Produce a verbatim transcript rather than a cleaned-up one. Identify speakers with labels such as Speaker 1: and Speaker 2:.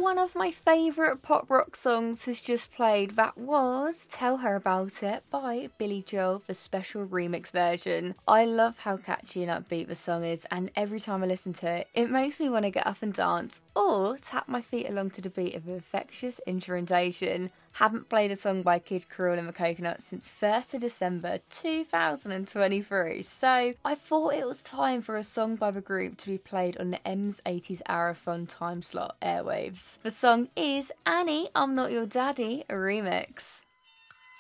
Speaker 1: one of my favourite pop rock songs has just played. That was Tell Her About It by Billy Joel, the special remix version. I love how catchy and upbeat the song is, and every time I listen to it, it makes me want to get up and dance or tap my feet along to the beat of the infectious instrumentation. Haven't played a song by Kid Cruel and the Coconuts since first of December two thousand twenty-three, so I thought it was time for a song by the group to be played on the M's eighties Arathon time slot airwaves. The song is Annie, I'm Not Your Daddy, a remix.